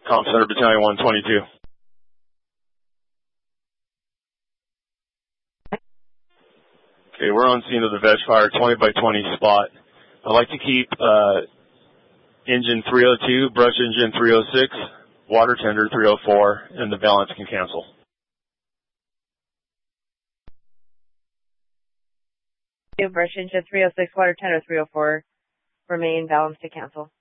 Comp Center Battalion 122. Okay, we're on scene of the veg fire, 20 by 20 spot. I'd like to keep engine 302, brush engine 306, water tender 304, and the balance can cancel. Brush engine 306, water tender 304, remain balance to cancel.